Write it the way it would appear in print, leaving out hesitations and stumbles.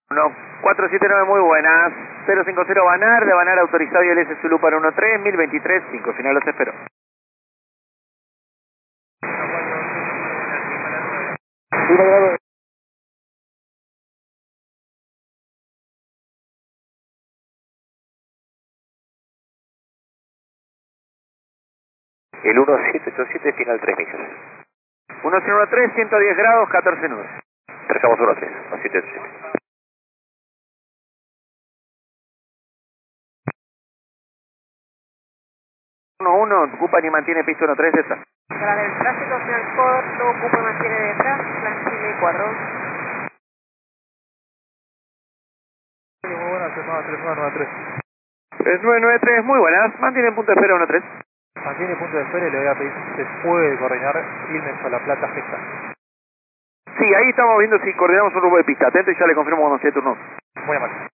479, muy buenas. 050 Banar, de Banar autorizado y LS Zulu para 13, 1023, 5 final, los espero. El 1787 final 3 millas. 113, 110 grados, 14 nudos. Trazamos 13, 1787. 11, ocupa y mantiene piso 13, está. Tras el tráfico final corto, ocupa y mantiene detrás, plan Chile 4. Muy buenas, semana 3993. 3993, muy buenas. Mantiene punto de espera 13. Mantiene punto de espera y le voy a pedir si se puede coordinar Quilmes a La Plata Gesta. Sí, ahí estamos viendo si coordinamos un rumbo de pista. Atento y ya le confirmo cuando sea turno. Muy amable.